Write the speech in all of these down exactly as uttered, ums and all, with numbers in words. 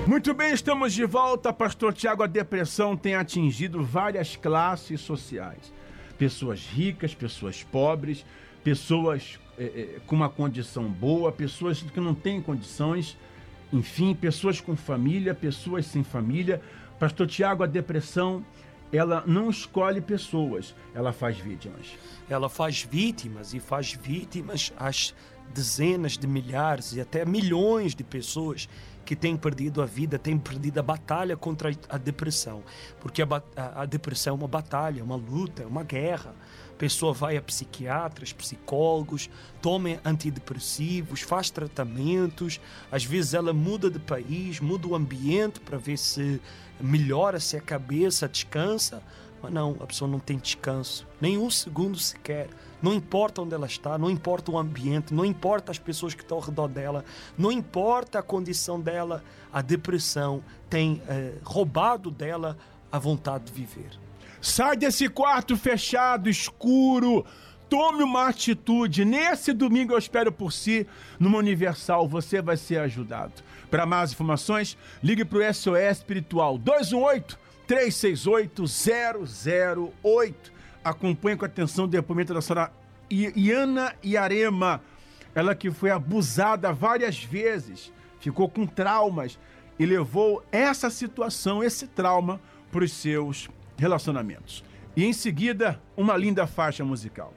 Muito bem, estamos de volta. Pastor Tiago, a depressão tem atingido várias classes sociais. Pessoas ricas, pessoas pobres, pessoas é, é, com uma condição boa, pessoas que não têm condições, enfim, pessoas com família, pessoas sem família. Pastor Tiago, a depressão, ela não escolhe pessoas, ela faz vítimas. Ela faz vítimas e faz vítimas às dezenas de milhares e até milhões de pessoas que têm perdido a vida, têm perdido a batalha contra a depressão. Porque a, a, a depressão é uma batalha, uma luta, uma guerra. A pessoa vai a psiquiatras, psicólogos, toma antidepressivos, faz tratamentos. Às vezes ela muda de país, muda o ambiente para ver se melhora, se a cabeça descansa. Mas não, a pessoa não tem descanso, nem um segundo sequer. Não importa onde ela está, não importa o ambiente, não importa as pessoas que estão ao redor dela, não importa a condição dela, a depressão tem eh, roubado dela a vontade de viver. Sai desse quarto fechado, escuro, tome uma atitude. Nesse domingo eu espero por si, numa Universal, você vai ser ajudado. Para mais informações, ligue para o S O S Espiritual dois um oito, três seis oito, zero zero oito. Acompanhe com atenção o depoimento da senhora Iana Yarema. Ela que foi abusada várias vezes, ficou com traumas e levou essa situação, esse trauma, para os seus relacionamentos. E em seguida, uma linda faixa musical.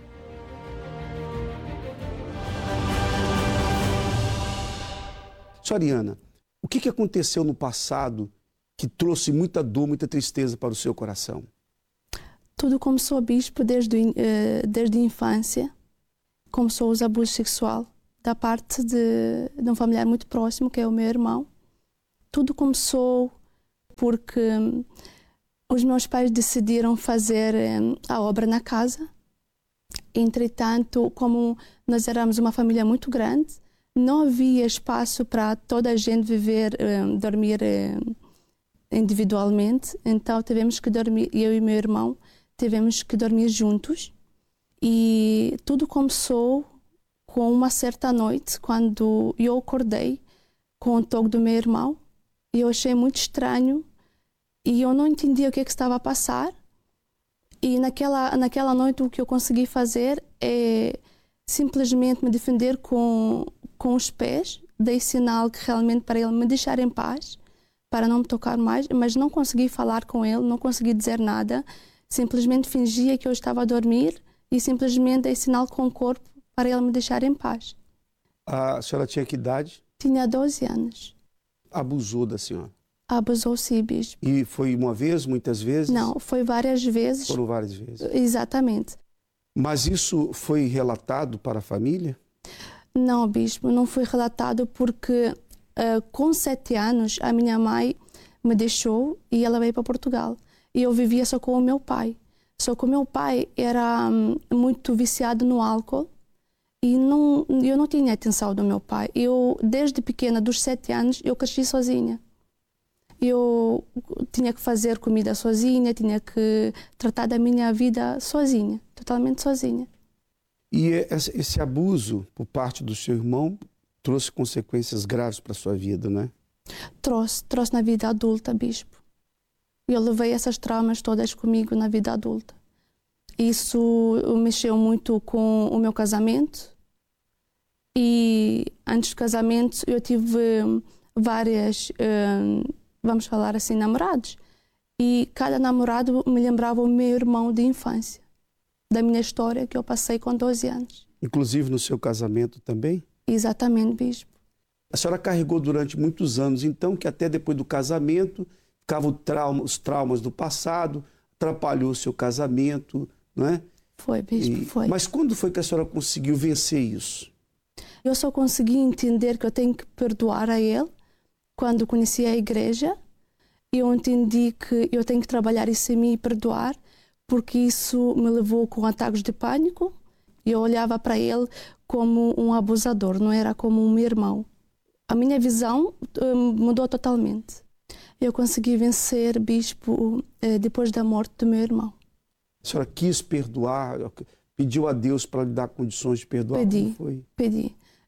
Senhora Iana, o que aconteceu no passado que trouxe muita dor, muita tristeza para o seu coração? Tudo começou, bispo, desde, uh, desde a infância. Começou os abusos sexuais da parte de, de um familiar muito próximo, que é o meu irmão. Tudo começou porque um, os meus pais decidiram fazer um, a obra na casa. Entretanto, como nós éramos uma família muito grande, não havia espaço para toda a gente viver, um, dormir um, individualmente. Então tivemos que dormir, eu e meu irmão, tivemos que dormir juntos. E tudo começou com uma certa noite, quando eu acordei com o toque do meu irmão. E eu achei muito estranho e eu não entendia o que, é que estava a passar. E naquela, naquela noite o que eu consegui fazer é simplesmente me defender com, com os pés. Dei sinal que realmente para ele me deixar em paz, para não me tocar mais, mas não consegui falar com ele, não consegui dizer nada. Simplesmente fingia que eu estava a dormir e simplesmente dei sinal com o corpo para ele me deixar em paz. A senhora tinha que idade? Tinha doze anos. Abusou da senhora? Abusou, sim, bispo. E foi uma vez, muitas vezes? Não, foi várias vezes. Foram várias vezes? Exatamente. Mas isso foi relatado para a família? Não, bispo, não foi relatado porque uh, com sete anos a minha mãe me deixou e ela veio para Portugal. E eu vivia só com o meu pai. Só que o meu pai era um, muito viciado no álcool e não, eu não tinha atenção do meu pai. Eu, desde pequena, dos sete anos, eu cresci sozinha. Eu tinha que fazer comida sozinha, tinha que tratar da minha vida sozinha, totalmente sozinha. E esse abuso por parte do seu irmão trouxe consequências graves para a sua vida, né? Trouxe, trouxe na vida adulta, bispo. Eu levei essas traumas todas comigo na vida adulta. Isso mexeu muito com o meu casamento. E antes do casamento eu tive várias, vamos falar assim, namorados. E cada namorado me lembrava o meu irmão de infância, da minha história que eu passei com doze anos. Inclusive no seu casamento também? Exatamente, bispo. A senhora carregou durante muitos anos, então, que até depois do casamento ficavam trauma, os traumas do passado, atrapalhou o seu casamento, não é? Foi, bispo, e, foi. Mas quando foi que a senhora conseguiu vencer isso? Eu só consegui entender que eu tenho que perdoar a ele quando conheci a igreja. Eu entendi que eu tenho que trabalhar isso em mim e perdoar, porque isso me levou com ataques de pânico. Eu olhava para ele como um abusador, não era como um meu irmão. A minha visão um, mudou totalmente. Eu consegui vencer, bispo, depois da morte do meu irmão. A senhora quis perdoar, pediu a Deus para lhe dar condições de perdoar? Pedi, foi? pedi.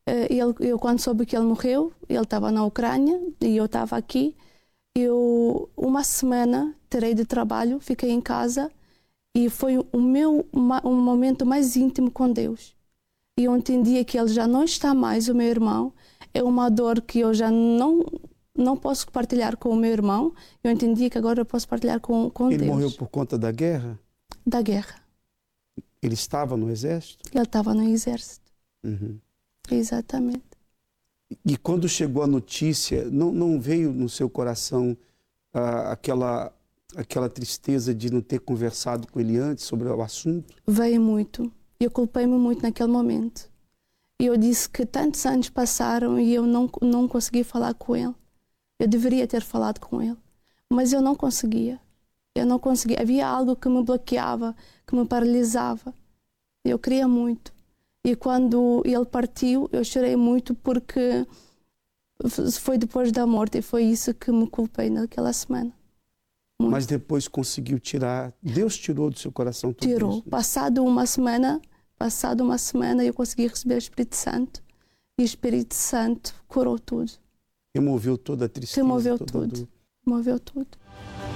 ele, eu quando soube que ele morreu, ele estava na Ucrânia e eu estava aqui, eu uma semana terei de trabalho, fiquei em casa e foi o meu um momento mais íntimo com Deus. E eu entendia que ele já não está mais, o meu irmão, é uma dor que eu já não não posso partilhar com o meu irmão, eu entendia que agora eu posso partilhar com, com Ele Deus. Ele morreu por conta da guerra? Da guerra. Ele estava no exército? Ele estava no exército. Uhum. Exatamente. E quando chegou a notícia, não, não veio no seu coração ah, aquela, aquela tristeza de não ter conversado com ele antes sobre o assunto? Veio muito. Eu culpei-me muito naquele momento. E eu disse que tantos anos passaram e eu não, não consegui falar com ele. Eu deveria ter falado com ele, mas eu não conseguia. Eu não conseguia. Havia algo que me bloqueava, que me paralisava. Eu queria muito. E quando ele partiu, eu chorei muito porque foi depois da morte e foi isso que me culpei naquela semana. Muito. Mas depois conseguiu tirar, Deus tirou do seu coração tudo Tirou. isso? Passado uma semana, passado uma semana eu consegui receber o Espírito Santo e o Espírito Santo curou tudo. Removeu toda a tristeza. Removeu toda tudo. a dor. Removeu tudo.